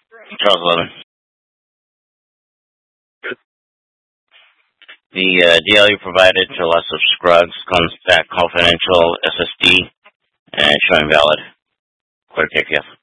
Charles 11. The DL you provided to loss of Scruggs comes back confidential SSD and showing valid. Clear KPF.